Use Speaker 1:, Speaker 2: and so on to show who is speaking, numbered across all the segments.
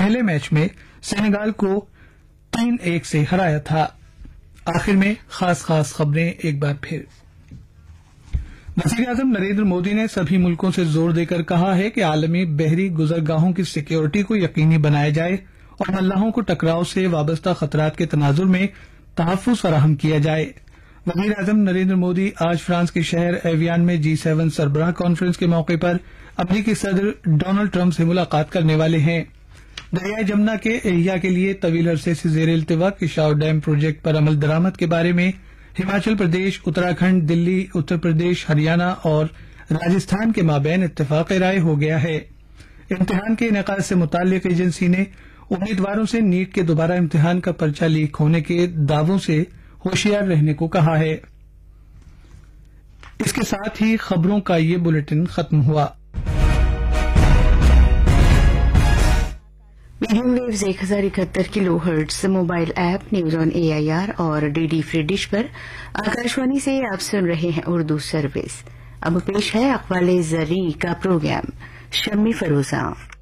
Speaker 1: پہلے میچ میں سینیگال کو 3-1 سے ہرایا تھا۔ آخر میں خاص خبریں ایک بار پھر۔ وزیر اعظم نریندر مودی نے سبھی ملکوں سے زور دے کر کہا ہے کہ عالمی بحری گزرگاہوں کی سیکیورٹی کو یقینی بنایا جائے اور ملاحوں کو ٹکراؤ سے وابستہ خطرات کے تناظر میں تحفظ فراہم کیا جائے۔ وزیر اعظم نریندر مودی آج فرانس کے شہر ایویان میں G7 سربراہ کانفرنس کے موقع پر امریکی صدر ڈونلڈ ٹرمپ سے ملاقات کرنے والے ہیں۔ دریائے جمنا کے احیاء کے لیے طویل عرصے سے زیر التوا کشاؤ ڈیم پروجیکٹ پر عمل درآمد کے بارے میں ہماچل پردیش، اتراکھنڈ، دلی، اتر پردیش، ہریانہ اور راجستھان کے مابین اتفاق رائے ہو گیا ہے۔ امتحان کے انعقاد سے متعلق ایجنسی نے امیدواروں سے نیٹ کے دوبارہ امتحان کا پرچہ لیک ہونے کے دعووں سے ہوشیار رہنے کو کہا ہے۔ اس کے ساتھ ہی خبروں کا یہ بلیٹن ختم ہوا۔
Speaker 2: Medium views 1071 kilo hertz mobile app news on AIR اور DD فری ڈش پر آکاشوانی سے آپ سن رہے ہیں اردو سروس۔ اب پیش ہے اقوال زرعی کا پروگرام۔ شمی فروزہ۔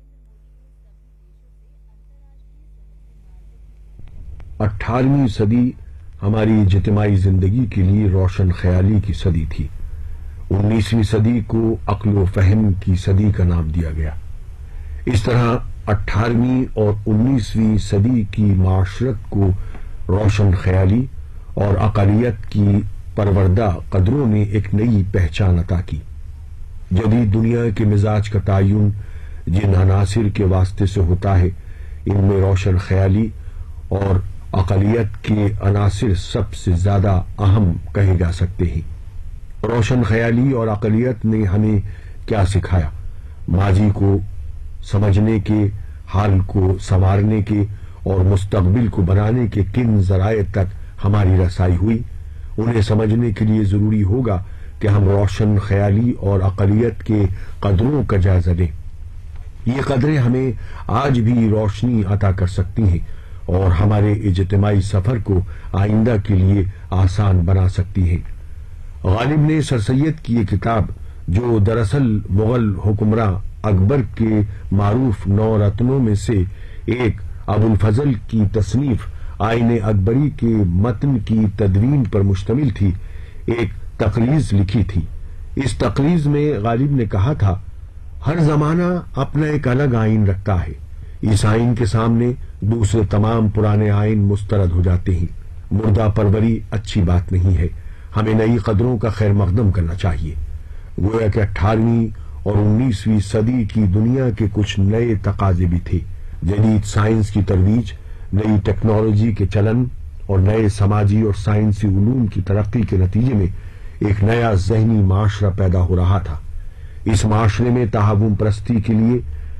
Speaker 3: 18ویں صدی ہماری اجتماعی زندگی کے لیے روشن خیالی کی صدی تھی۔ 19ویں صدی کو عقل و فہم کی صدی کا نام دیا گیا۔ اس طرح 18ویں اور 19ویں صدی کی معاشرت کو روشن خیالی اور اقلیت کی پروردہ قدروں نے ایک نئی پہچان عطا کی۔ جدید دنیا کے مزاج کا تعین جن عناصر کے واسطے سے ہوتا ہے، ان میں روشن خیالی اور اقلیت کے عناصر سب سے زیادہ اہم کہے جا سکتے ہیں۔ روشن خیالی اور اقلیت نے ہمیں کیا سکھایا؟ ماضی کو سمجھنے کے، حال کو سنوارنے کے اور مستقبل کو بنانے کے کن ذرائع تک ہماری رسائی ہوئی؟ انہیں سمجھنے کے لیے ضروری ہوگا کہ ہم روشن خیالی اور اقلیت کے قدروں کا جائزہ لیں۔ یہ قدریں ہمیں آج بھی روشنی عطا کر سکتی ہیں اور ہمارے اجتماعی سفر کو آئندہ کے لیے آسان بنا سکتی ہیں۔ غالب نے سر سید کی یہ کتاب، جو دراصل مغل حکمراں اکبر کے معروف 9 رتنوں میں سے ایک ابو الفضل کی تصنیف آئین اکبری کے متن کی تدوین پر مشتمل تھی، ایک تقریض لکھی تھی۔ اس تقریض میں غالب نے کہا تھا، ہر زمانہ اپنا ایک الگ آئین رکھتا ہے، اس آئین کے سامنے دوسرے تمام پرانے آئین مسترد ہو جاتے ہیں۔ مردہ پروری اچھی بات نہیں ہے، ہمیں نئی قدروں کا خیر مقدم کرنا چاہیے۔ گویا کہ 18ویں اور 19ویں صدی کی دنیا کے کچھ نئے تقاضے بھی تھے۔ جدید سائنس کی ترویج، نئی ٹیکنالوجی کے چلن اور نئے سماجی اور سائنسی علوم کی ترقی کے نتیجے میں ایک نیا ذہنی معاشرہ پیدا ہو رہا تھا۔ اس معاشرے میں تحوم پرستی کے لیے،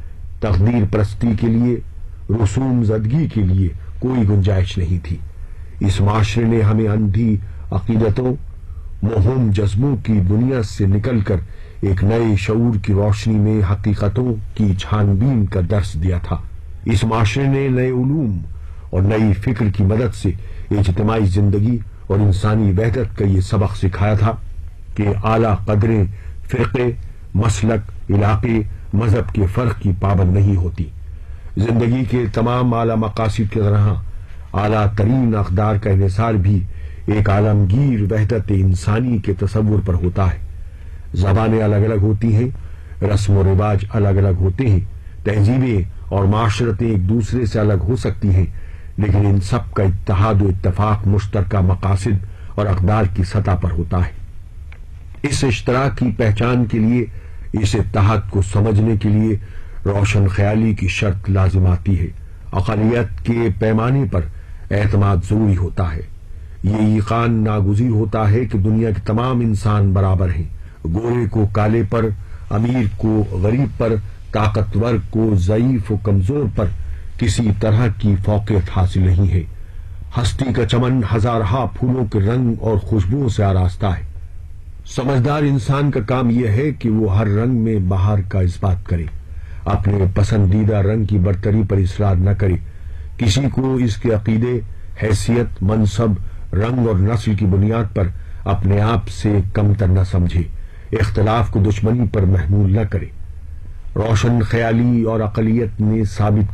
Speaker 3: تقدیر پرستی کے لیے، رسوم زدگی کے لیے کوئی گنجائش نہیں تھی۔ اس معاشرے نے ہمیں اندھی عقیدتوں، موہوم جذبوں کی دنیا سے نکل کر ایک نئے شعور کی روشنی میں حقیقتوں کی چھان بین کا درس دیا تھا۔ اس معاشرے نے نئے علوم اور نئی فکر کی مدد سے اجتماعی زندگی اور انسانی وحدت کا یہ سبق سکھایا تھا کہ اعلیٰ قدریں فرقے، مسلک، علاقے، مذہب کے فرق کی پابند نہیں ہوتی۔ زندگی کے تمام اعلیٰ مقاصد کی طرح اعلیٰ ترین اقدار کا انحصار بھی ایک عالمگیر وحدت انسانی کے تصور پر ہوتا ہے۔ زبانیں الگ الگ ہوتی ہیں، رسم و رواج الگ الگ ہوتے ہیں، تہذیبیں اور معاشرتیں ایک دوسرے سے الگ ہو سکتی ہیں، لیکن ان سب کا اتحاد و اتفاق مشترکہ مقاصد اور اقدار کی سطح پر ہوتا ہے۔ اس اشتراک کی پہچان کے لیے، اس اتحاد کو سمجھنے کے لیے روشن خیالی کی شرط لازم آتی ہے۔ اقلیت کے پیمانے پر اعتماد ضروری ہوتا ہے۔ یہ ایقان ناگزیر ہوتا ہے کہ دنیا کے تمام انسان برابر ہیں۔ گورے کو کالے پر، امیر کو غریب پر، طاقتور کو ضعیف و کمزور پر کسی طرح کی فوقیت حاصل نہیں ہے۔ ہستی کا چمن ہزارہا پھولوں کے رنگ اور خوشبوؤں سے آراستہ ہے۔ سمجھدار انسان کا کام یہ ہے کہ وہ ہر رنگ میں بہار کا اثبات کرے، اپنے پسندیدہ رنگ کی برتری پر اصرار نہ کرے، کسی کو اس کے عقیدے، حیثیت، منصب، رنگ اور نسل کی بنیاد پر اپنے آپ سے کمتر نہ سمجھے، اختلاف کو دشمنی پر محمول نہ کرے۔ روشن خیالی اور اقلیت نے ثابت